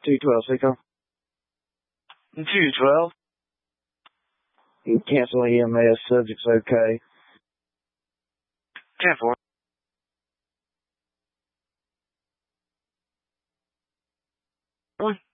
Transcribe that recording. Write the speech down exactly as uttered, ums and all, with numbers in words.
two twelve, Seco. two twelve. Cancel E M S, subject's okay. ten four. One.